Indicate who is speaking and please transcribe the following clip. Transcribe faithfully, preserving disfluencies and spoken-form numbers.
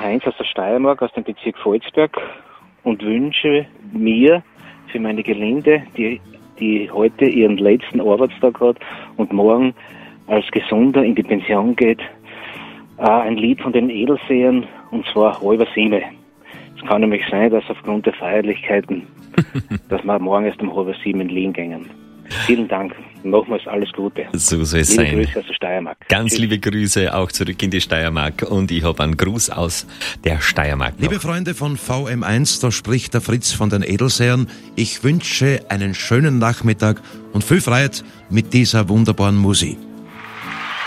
Speaker 1: Heinz aus der Steiermark, aus dem Bezirk Volzberg und wünsche mir für meine Gelinde, die, die heute ihren letzten Arbeitstag hat und morgen als Gesunder in die Pension geht, ein Lied von den Edelsehern, und zwar Halber Sieme. Es kann nämlich sein, dass aufgrund der Feierlichkeiten, dass wir morgen erst um halber sieben liegen gehen. Vielen Dank. Nochmals alles Gute.
Speaker 2: So soll es
Speaker 1: liebe
Speaker 2: sein.
Speaker 1: Grüße aus der Steiermark.
Speaker 2: Ganz
Speaker 1: Tschüss.
Speaker 2: liebe Grüße auch zurück in die Steiermark. Und ich habe einen Gruß aus der Steiermark noch.
Speaker 3: Liebe Freunde von V M eins, da spricht der Fritz von den Edelsehern. Ich wünsche einen schönen Nachmittag und viel Freude mit dieser wunderbaren Musik.